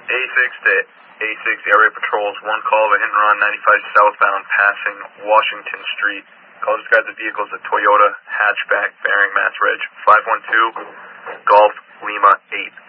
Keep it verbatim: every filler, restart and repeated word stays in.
A six to A six area patrols, one call of a hit and run ninety-five southbound passing Washington Street. Call describes the vehicle as a Toyota hatchback bearing Mass Reg five one two Golf Lima eight.